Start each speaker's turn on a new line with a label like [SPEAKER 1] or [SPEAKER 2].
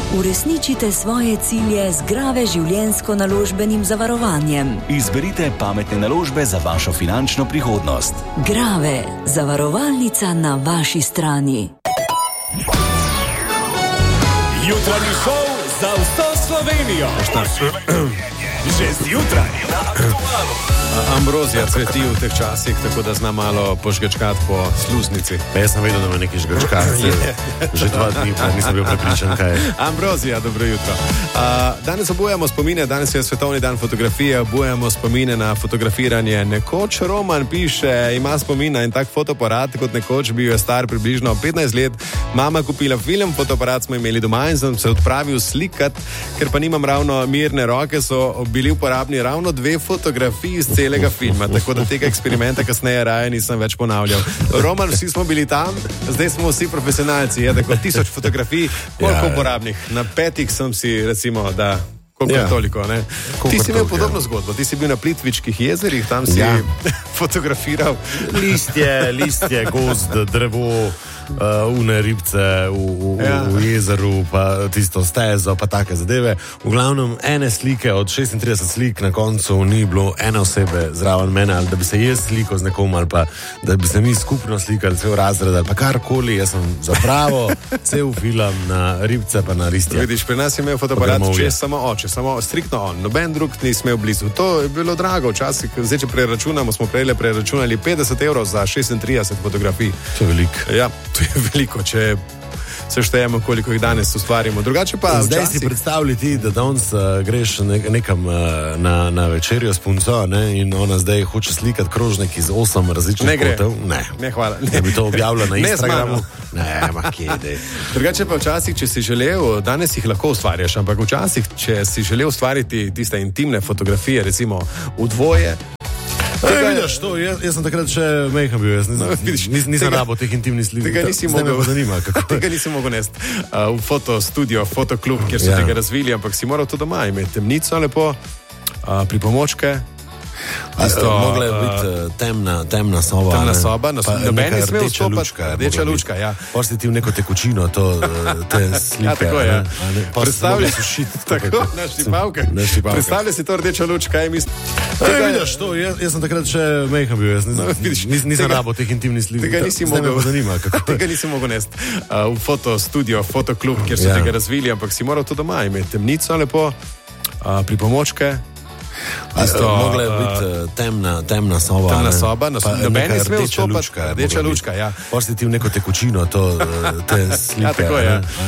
[SPEAKER 1] Uresničite svoje cilje z Grave življenjsko-naložbenim zavarovanjem.
[SPEAKER 2] Izberite pametne naložbe za vašo finančno prihodnost.
[SPEAKER 1] Grave, zavarovalnica na vaši strani.
[SPEAKER 3] Jutranji šov za vso Slovenijo. Že zjutraj na Aktualu.
[SPEAKER 4] Ambrozija cveti v teh časih, tako da zna malo požgečkati po sluznici.
[SPEAKER 5] Jaz sem vedel, da me nekaj žgečkati. Že 2 dni, pa nisem bil prepričan, kaj je.
[SPEAKER 4] Ambrozija, dobro jutro. Danes obujamo spomine, danes je svetovni dan fotografije, obujamo spomine na fotografiranje. Nekoč Roman piše, ima spomin na en tak fotoaparat, kot nekoč bil je star približno 15 let. Mama kupila film, fotoaparat smo imeli doma in sem se odpravil slikat, ker pa nimam ravno mirne roke, so bili uporabni ravno 2 fotografiji iz celega filma, tako da tega eksperimenta kasneje raje nisem več ponavljal. Roman, vsi smo bili tam, zdaj smo vsi profesionalci, je tako 1000 fotografij, koliko uporabnih. Na 5 sem si, recimo, da koliko je toliko, ne? Ti si imel podobno zgodbo, ti si bil na Plitvičkih jezerih, tam si fotografiral.
[SPEAKER 5] Listje, gozd, drevo, une ribce v jezeru, pa tisto stezo, pa take zadeve. V glavnem, ene slike od 36 slik na koncu ni bilo ene osebe zraven mene, ali da bi se jaz slikal z nekom, ali pa da bi se mi skupno slikali, cel razred, ali pa karkoli. Jaz sem zapravo cel film na ribce, pa na listje.
[SPEAKER 4] Vidiš, pri nas je imel fotoaparat samo oče, samo striktno on, noben drug ni smel blizu. To je bilo drago včasih, zdaj če preračunamo, smo preračunali 50 € za 36 fotografij.
[SPEAKER 5] To je veliko.
[SPEAKER 4] Ja, to je veliko, če se štejemo, koliko jih danes ustvarimo. Drugače pa
[SPEAKER 5] zdaj si predstavljati, da danes greš nekam na večerjo s punco, ne, in ona zdaj hoče slikati krožnik iz 8 različnih kotov.
[SPEAKER 4] Ne, hvala.
[SPEAKER 5] Da bi to objavila na Instagramu. Ne, kje.
[SPEAKER 4] Drugače pa včasih, če si želel, danes jih lahko ustvarjaš, ampak včasih, če si želel ustvariti tiste intimne fotografije, recimo v dvoje,
[SPEAKER 5] vidiš to, jaz sem takrat še mejhan bil, nisem rabo teh intimnih slik.
[SPEAKER 4] Tega nisi mogel nesti v fotostudio, fotoklub, kjer so tega razvili, ampak si moral to doma imeti temnico lepo, pripomočke.
[SPEAKER 5] Mogla je biti temna soba.
[SPEAKER 4] Temna soba, noben je smel vstopati. Rdeča lučka, ja.
[SPEAKER 5] Potem ti v neko tekočino te slike.
[SPEAKER 4] Ja, tako je.
[SPEAKER 5] Predstavljaj si šit.
[SPEAKER 4] Tako, na štipavke. Predstavljaj si to rdečo lučka.
[SPEAKER 5] Vidiš to, jaz sem takrat še mejhan bil, nisem rabo teh intimnih slik.
[SPEAKER 4] Tega nisi mogel nesti v fotostudio, fotoklub, kjer so tega razvili, ampak si moral to doma imeti temnico lepo, pripomočke.
[SPEAKER 5] Mogla je biti temna soba.
[SPEAKER 4] Temna soba, noben je smel vstopati. Rdeča lučka, ja.
[SPEAKER 5] Potem ti v neko tekočino te slike.
[SPEAKER 4] Ja, tako je.